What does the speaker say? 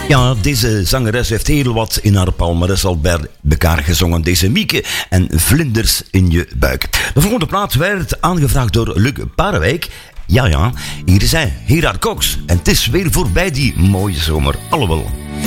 Ja, deze zangeres heeft heel wat in haar palmares al bij elkaar gezongen. Deze Mieke en Vlinders in je buik. De volgende plaat werd aangevraagd door Luc Parewijk. Ja, hier is hij, Gerard Cox. En het is weer voorbij die mooie zomer. Alhoewel.